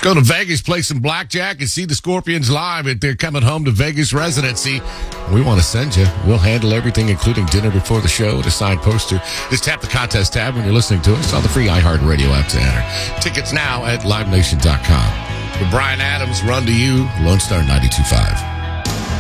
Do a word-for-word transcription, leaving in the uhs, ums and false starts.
Go to Vegas, play some blackjack, and see the Scorpions live at their coming home to Vegas residency. We want to send you. We'll handle everything, including dinner before the show and a signed poster. Just tap the contest tab when you're listening to us on the free iHeartRadio app to enter. Tickets now at live nation dot com. For Brian Adams, Run to You, Lone Star ninety-two point five.